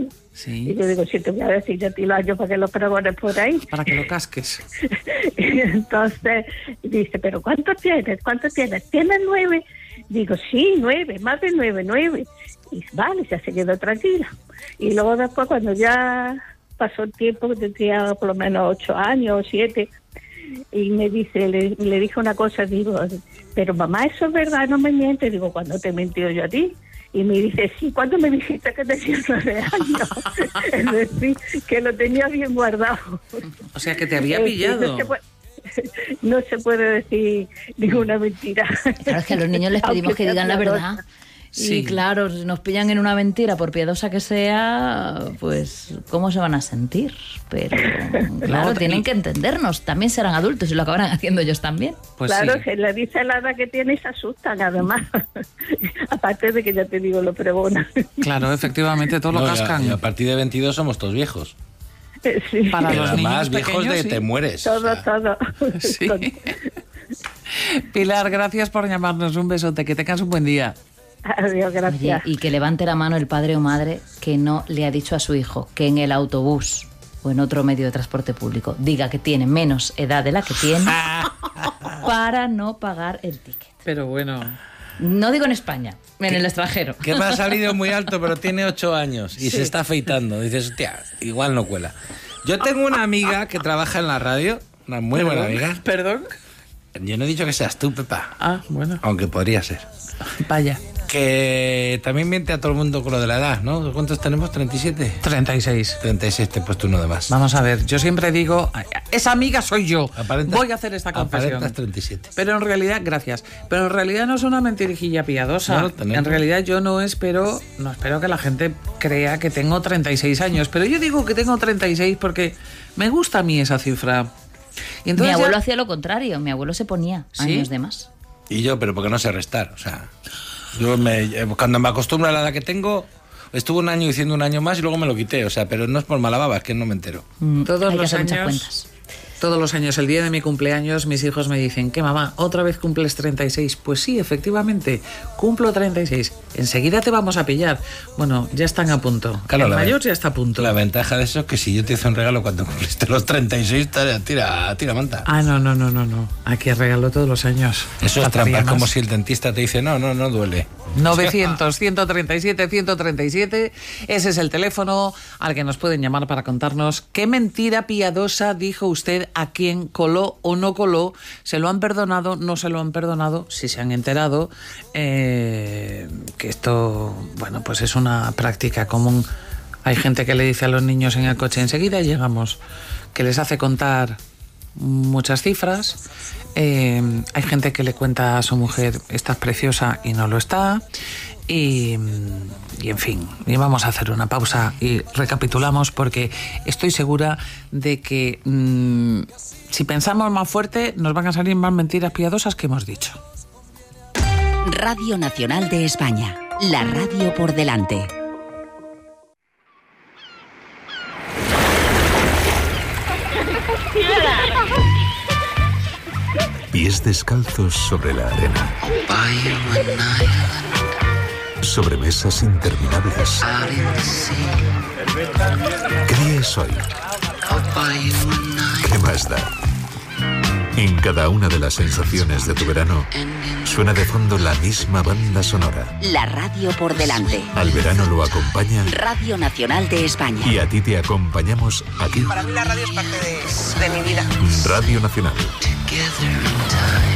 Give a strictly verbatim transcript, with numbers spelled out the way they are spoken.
años. Sí. Y yo digo, si te voy a decir yo a ti los años para que los pregones por ahí. Para que lo casques. Y entonces dice, ¿pero cuántos tienes? ¿Cuántos tienes? ¿Tienes nueve? Digo, sí, nueve, más de nueve, nueve. Y vale, ya se quedó tranquila. Y luego después, cuando ya pasó el tiempo, que tendría por lo menos ocho años o siete, y me dice, le, le dije una cosa, digo, pero mamá, ¿eso es verdad? No me mientes. Digo, ¿cuándo te he mentido yo a ti? Y me dice, sí, ¿cuándo me dijiste que tenía nueve años? Es decir, que lo tenía bien guardado. O sea, que te había pillado. No se puede, no se puede decir ninguna mentira. Claro, es que a los niños les pedimos que digan la verdad. Sí. Y claro, si nos pillan en una mentira, por piadosa que sea, pues ¿cómo se van a sentir? Pero claro, tienen que entendernos. También serán adultos y lo acabarán haciendo ellos también. Pues claro, sí. que le dice la edad que tiene y se asustan, además. Aparte de que ya te digo, lo pregonan. Claro, efectivamente, todo No, lo y a- cascan. Y a partir de veintidós somos todos viejos. Sí. Para Pero los además, niños viejos pequeños, de sí. te mueres. Todo, o sea. todo. Sí. Pilar, gracias por llamarnos. Un besote. Que tengas un buen día. Adiós, Oye, gracias. y que levante la mano el padre o madre que no le ha dicho a su hijo que en el autobús o en otro medio de transporte público diga que tiene menos edad de la que tiene para no pagar el ticket. Pero bueno. No digo en España, en el extranjero. Que me ha salido muy alto, pero tiene ocho años y Sí. se está afeitando. Dices, hostia, igual no cuela. Yo tengo una amiga que trabaja en la radio, una muy buena amiga. ¿Perdón? Yo no he dicho que seas tú, Pepa, Ah, bueno. aunque podría ser. Vaya. Que también miente a todo el mundo con lo de la edad, ¿no? ¿Cuántos tenemos? ¿treinta y siete? treinta y seis. treinta y seis, te he puesto uno de más. Vamos a ver, yo siempre digo, esa amiga soy yo. Aparentas- Voy a hacer esta confesión. Aparentas treinta y siete. Pero en realidad, gracias. Pero en realidad no es una mentirijilla piadosa. No, tenemos. En realidad yo no espero, no espero que la gente crea que tengo treinta y seis años. Pero yo digo que tengo treinta y seis porque me gusta a mí esa cifra. Y Mi entonces abuelo ya- hacía lo contrario, mi abuelo se ponía ¿Sí? años de más. Y yo, pero porque no sé restar, o sea... Yo me, eh, cuando me acostumbro a la edad que tengo, estuve un año diciendo un año más y luego me lo quité, o sea, pero no es por mala baba, es que no me entero. Mm, Todos hay que los hacer muchas años- cuentas. Todos los años, el día de mi cumpleaños, mis hijos me dicen, ¿qué mamá? ¿Otra vez cumples treinta y seis? Pues sí, efectivamente, cumplo treinta y seis. Enseguida te vamos a pillar. Bueno, ya están a punto. Claro, el la mayor ve- ya está a punto. La ventaja de eso es que si yo te hice un regalo cuando cumpliste los treinta y seis, tira, tira, tira manta. Ah, no, no, no, no, no. Aquí regalo todos los años. Eso es Faltaría trampa, es más. como si el dentista te dice, no, no, no duele. novecientos, ciento treinta y siete, ciento treinta y siete. Ese es el teléfono al que nos pueden llamar para contarnos qué mentira piadosa dijo usted, a quién coló o no coló, se lo han perdonado, no se lo han perdonado, si se han enterado, eh, que esto, bueno, pues es una práctica común. Hay gente que le dice a los niños en el coche, enseguida llegamos, que les hace contar muchas cifras. Eh, hay gente que le cuenta a su mujer, estás preciosa, y no lo está. Y, y en fin, y vamos a hacer una pausa y recapitulamos, porque estoy segura de que mmm, si pensamos más fuerte nos van a salir más mentiras piadosas que hemos dicho. Radio Nacional de España, la radio por delante. Pies descalzos sobre la arena. Sobre mesas interminables. ¿Qué día es hoy? ¿Qué más da? En cada una de las sensaciones de tu verano suena de fondo la misma banda sonora. La radio por delante. Al verano lo acompaña Radio Nacional de España. y a ti te acompañamos aquí. Para mí la radio es parte de, de mi vida. Radio Nacional.